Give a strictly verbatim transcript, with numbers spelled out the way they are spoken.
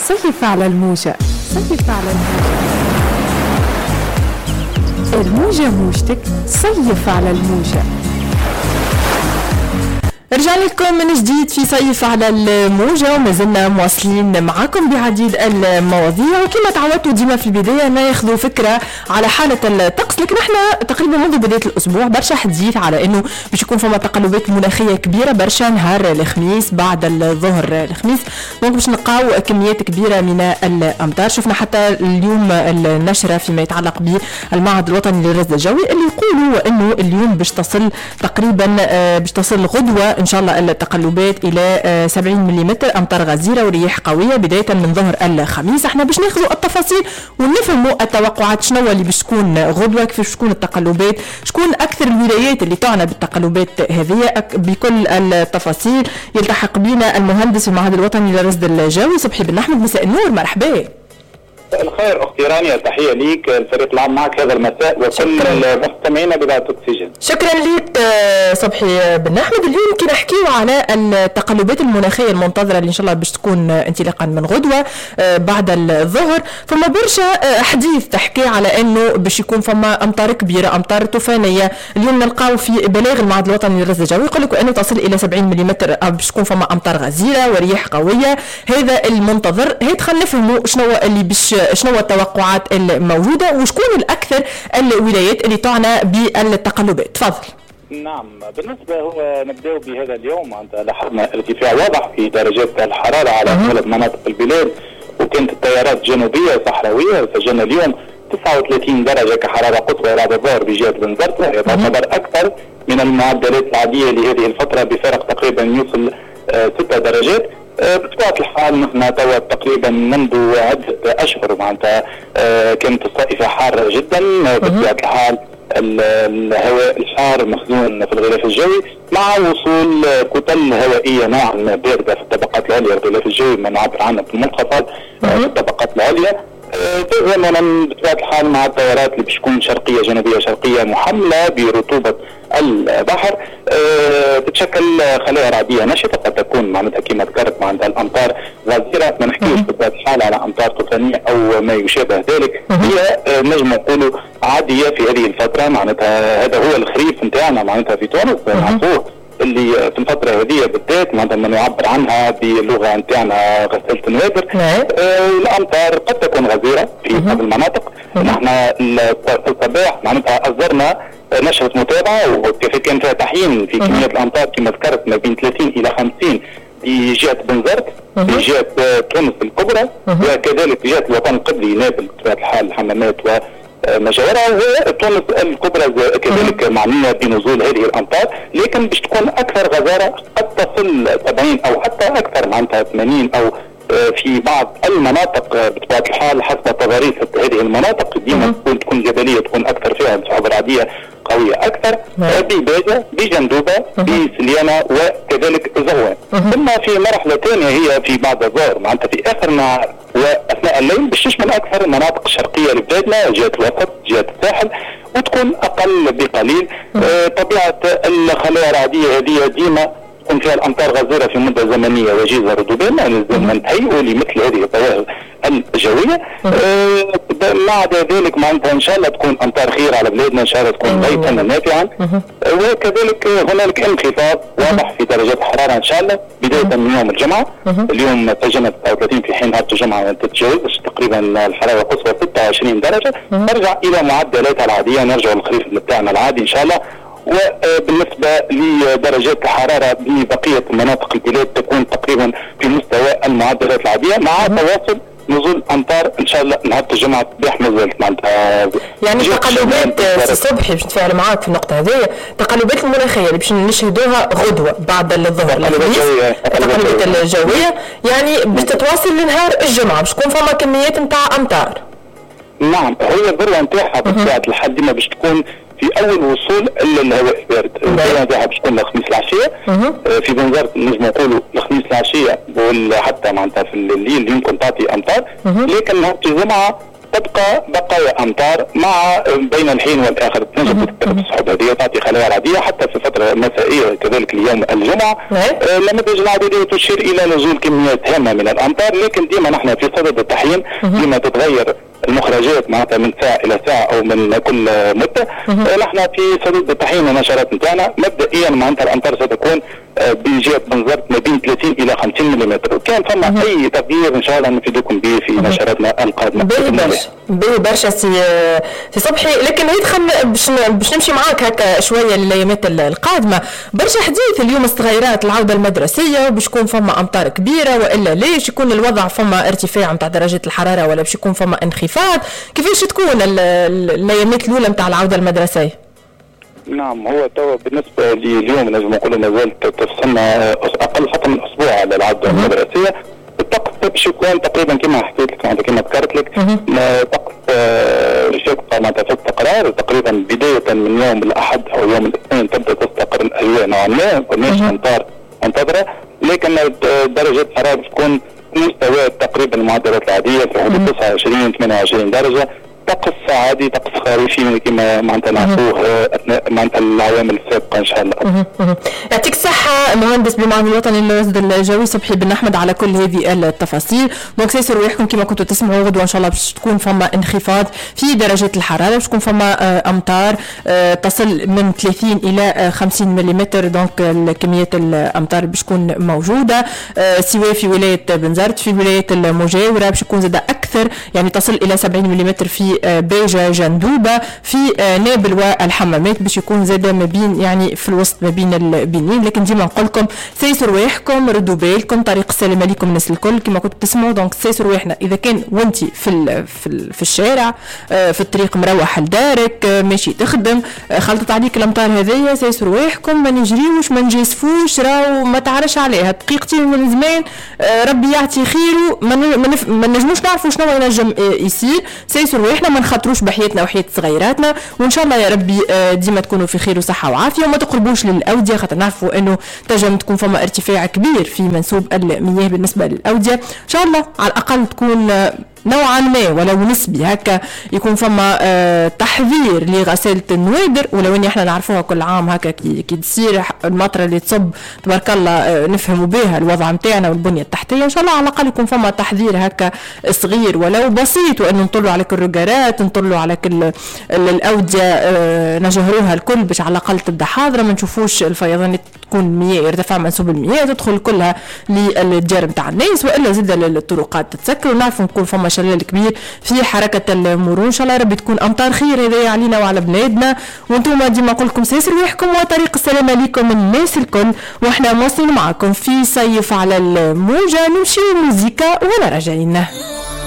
صيف على الموجة، صيف على الموجة، الموجة موجتك، صيف على الموجة. رجعنا لكم من جديد في صيف على الموجة، وما زلنا مواصلين معكم بعديد المواضيع، وكما تعودتوا ديما في البداية ناخذوا فكرة على حالة الطقس. لكن احنا تقريبا منذ بداية الأسبوع برشا حديث على انه باش يكون فما تقلبات مناخية كبيرة برشا نهار الخميس بعد الظهر الخميس، دونك باش نلقاو كميات كبيرة من الأمطار. شفنا حتى اليوم النشرة فيما يتعلق بالمعهد الوطني للرصد الجوي اللي يقولوا انه اليوم باش تصل تقريبا باش تصل غدوة ان شاء الله التقلبات الى سبعين ملم امطار غزيره ورياح قويه بدايه من ظهر الخميس. احنا باش ناخذوا التفاصيل ونفهموا التوقعات شنو اللي باش تكون غدوه، كيف تكون التقلبات، شكون اكثر الولايات اللي تعنى بالتقلبات هذه. بكل التفاصيل يلتحق بنا المهندس في المعهد الوطني للرصد الجوي صبحي بن احمد. مساء النور، مرحبا. الخير اختي رانيا، تحيه ليك، الفريق العام معك هذا المساء وكل المستمعين بذات اكسجين. شكرا لك صبحي بن احمد. اليوم كي نحكيو على التقلبات المناخيه المنتظره اللي ان شاء الله باش تكون انطلاقا من غدوه بعد الظهر، فما برشا حديث تحكي على انه باش يكون فما امطار كبيره، امطار طوفانيه. اليوم نلقاو في بلاغ المعهد الوطني للرصد الجوي يقول لك انه تصل الى سبعين ملم باش تكون فما امطار غزيره ورياح قويه، هذا المنتظر. هيك خلينا نفهموا شنو اللي باش شنو التوقعات الموجودة وشكون الأكثر الولايات اللي تعنى بالتقلبات. تفضل. نعم، بالنسبة هو نبدأ بهذا اليوم عند لاحظنا ارتفاع واضح في درجات الحرارة على أغلب مناطق البلاد، وكانت التيارات جنوبية صحراوية. سجلنا اليوم تسعة وثلاثين درجة كحرارة قصوى بعد الظهر بجهة بنزرت، وهي تعتبر أكثر من المعدلات العادية لهذه الفترة بفرق تقريبا يوصل ستة درجات. بطبيعة الحال نحن توا تقريبا منذ عدة أشهر معناتها كانت الصيف حارة جدا. بطبيعة الحال الهواء الحار مخزون في الغلاف الجوي مع وصول كتل هوائية نوعا ما باردة في الطبقات العليا. الغلاف الجوي ما نعبر عنه في المنخفض في الطبقات العليا، زمنا بطبيعة الحال مع التيارات اللي باش تكون شرقية جنوبية شرقية محملة برطوبة البحر. أه تتشكل خلايا رعدية نشطة قد تكون معناتها كما ذكرت معناتها الأمطار غزيرة، ما نحكيوش بطبيعة الحال على أمطار طوفانية أو ما يشابه ذلك. هي أه نجم نقولوا عادية في هذه الفترة، معناتها هذا هو الخريف نتاعنا معناتها في تونس نعرفوه، اللي في الفترة هذه بالذات معناتها ما نعبر عنها باللغة نتاعنا غسالة النوادر. آه الأمطار قد تكون غزيرة في بعض المناطق. نحن الصباح معناتها أصدرنا نشرة متابعة وكيف كان فيها تحيين في كمية الأمطار كما ذكرت ما بين ثلاثين إلى خمسين في جهة بنزرت، في جهة تونس الكبرى، وكذلك في جهة الوطن القبلي نابل بطبيعة الحال الحمامات و مجاورها، وتونس الكبرى كذلك معنية بنزول هذه الأمطار، لكن باش تكون أكثر غزارة قد تصل سبعين أو حتى أكثر معناتها ثمانين أو في بعض المناطق بطبيعة الحال حسب تضاريس هذه المناطق. ديما تكون تكون جبلية تكون أكثر فيها السحب الرعدية قوية أكثر، بباجة بجندوبة بسليانة وكذلك زهوان. ثم في مرحلة ثانية هي في بعد الظهر معناتها في آخر النهار وأثناء الليل باش تشمل أكثر المناطق الشرقية لبلادنا، جهة الوسط جهة الساحل، وتكون أقل بقليل. آه طبيعة الخلايا الرعدية هذه ديما تكون فيها الأمطار غزيرة في مدة زمنية وجيزة ردودية، لازم نتهيئوا لمثل هذه الظواهر الجوية. آه مع ذلك معناتها إن شاء الله تكون أمطار خير على بلادنا، إن شاء الله تكون غيثا نافعا. آه وكذلك هنالك انخفاض واضح في درجات الحرارة إن شاء الله بداية من يوم الجمعة. اليوم سجلنا تسعة وثلاثين في حين نهار الجمعة تتجاوز تقريبا الحرارة القصوى ستة وعشرين درجة، نرجع إلى معدلاتها العادية، نرجع للخريف بتاعنا العادي إن شاء الله. وبالنسبة لدرجات الحرارة ببقية مناطق البلاد تكون تقريبا في مستوى المعدلات العادية مع تواصل نزول أمطار إن شاء الله نهار الجمعة الصباح ما زالت معناتها. يعني تقلبات الصبح باش نتفاعل معاك في النقطة هذه، التقلبات المناخية اللي باش نشهدوها غدوة بعد الظهر، التقلبات الجوية يعني باش تتواصل لنهار الجمعة، باش تكون فما كميات نتاع أمطار. نعم، هي الذروة نتاعها بطبيعة الحال ديما باش تكون في اول وصول الهواء البارد. الذروه نتاعها باش تكون الخميس العشيه في بنزرت، نجم نقولوا الخميس العشيه ولا حتى معناتها في الليل يمكن تعطي امطار، لكن نهار الجمعه تبقى بقايا امطار مع بين الحين والاخر تنجم تتكرر السحب هذه تعطي خلايا رعديه حتى في فتره مسائيه كذلك اليوم الجمعه. النماذج العدديه تشير الى نزول كميات هامه من الامطار، لكن ديما نحن في صدد التحيين ديما تتغير المخرجات معناتها من ساعه الى ساعه او من كل مده. نحن في صدد التحيين النشرات نتاعنا مبدئيا معناتها الامطار ستكون بجهه بنزرت ما بين ثلاثين الى خمسين ملم، وكان فما اي تغيير ان شاء الله نفيدكم به في نشراتنا القادمه. باهي برشا باهي برشا سي سي صبحي، لكن ندخل باش باش نمشي معاك هكا شويه للايامات القادمه. برشا حديث اليوم استغيرات العوده المدرسيه، باش يكون فما امطار كبيره والا ليش يكون الوضع فما ارتفاع نتاع درجه الحراره ولا باش يكون فما انخفاض؟ كيفاش تكون الايامات الاولى نتاع العوده المدرسيه؟ نعم، هو توا بالنسبه لليوم نجم نقول ما زالت تفصلنا اقل حتى من اسبوع على العوده المدرسيه. الطقس باش يكون تقريبا كما حكيت لك معناتها كما ذكرت لك طقس يبقى معناتها في استقرار تقريبا بدايه من يوم الاحد او يوم الاثنين تبدا تستقر الاجواء نوعا ما، ماهيش امطار منتظره، لكن درجه الحراره تكون مستوى تقريبا المعدلات العاديه في حدود تسعة وعشرين ثمانية وعشرين درجه. طقس عادي طقس خريفي كما معناتها نعرفوه اثناء معناتها العوامل السابقه ان شاء الله. يعطيك الصحه المهندس بالمعهد الوطني للرصد الجوي صبحي بن احمد على كل هذه التفاصيل. دونك سيسر رواحكم كما كنتوا تسمعوا غدوه ان شاء الله باش تكون فما انخفاض في درجات الحراره، باش تكون فما امطار تصل من ثلاثين الى خمسين ملم. دونك كميات الامطار باش تكون موجوده سواء في ولايه بنزرت في ولايه المجاوره، باش تكون زاد اكثر يعني تصل الى سبعين ملم في بيجا جندوبه في نابل والحمامات، باش يكون زاد ما بين يعني في الوسط ما بين البنين. لكن ديما نقول لكم سيسوا رواحكم، ردوا بالكم، طريق السلام عليكم الناس الكل كما كنتوا تسمعوا. دونك سيسوا رواحنا اذا كان وانت في ال في, ال في الشارع في الطريق مروح لدارك ماشي تخدم خلطت عليك الامطار هذيا، سيسوا رواحكم، ما نجريوش ما نجازفوش، راهو ما تعرفش عليها دقيقتين من زمان ربي يعطي خيره، ما نجموش نعرفوا شنو ينجم يصير. سيسوا رواحنا ما نخاطروش بحياتنا وحياة صغيراتنا، وان شاء الله يا ربي ديما تكونوا في خير وصحه وعافيه، وما تقربوش للاوديه خاطر نعرفوا انه تنجم تكون فما ارتفاع كبير في منسوب المياه بالنسبه للاوديه. ان شاء الله على الاقل تكون نوعا ما ولو نسبي هكا يكون فما آه تحذير لغسالة النوادر، ولو اني احنا نعرفوها كل عام هكا كي, كي تصير المطره اللي تصب تبارك الله آه نفهموا بها الوضع نتاعنا والبنيه التحتيه. ان شاء الله على الاقل يكون فما تحذير هكا صغير ولو بسيط، وانه نطلوا على كل الرجارات نطلوا على كل الاوديه آه نجهروها الكل باش على الاقل تبدا حاضره، ما نشوفوش الفيضانات تكون المياه يرتفع منسوب المياه تدخل كلها للجار نتاع الناس، والا زاد الطرقات تتسكر، ونعرفوا نكون فما شلال كبير في حركه المرور. ان شاء الله ربي تكون امطار خير هذايا علينا وعلى بلادنا، وانتم ديما نقول لكم سيسر رواحكم وطريق السلام عليكم الناس الكل، واحنا مواصلين معكم في صيف على الموجه. نمشيو موزيكا ولا راجعين.